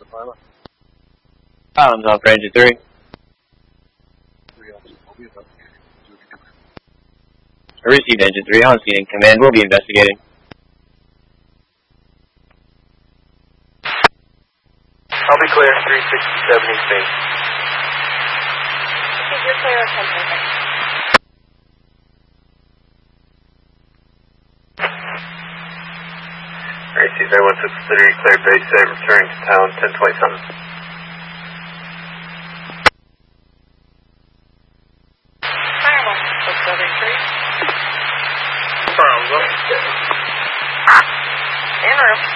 Islands off Ranger 3. I received Engine 3 on scene. Command will be investigating. I'll be clear, 367 East Base. You're clear of 10. Receive A163, clear base 8, returning to town, 1027. Fireball. What's that, 3? In room.